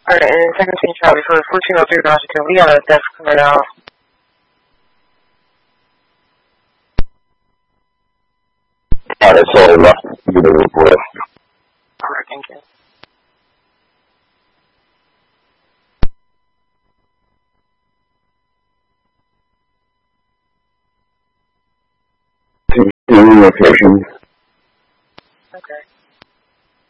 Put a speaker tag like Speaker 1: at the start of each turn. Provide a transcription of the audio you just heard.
Speaker 1: Alright, and 17 Charlie for 1403 Washington, we got a desk right now.
Speaker 2: Alright, so left, give me a report.
Speaker 1: Alright, thank you.
Speaker 2: Location.
Speaker 1: Okay.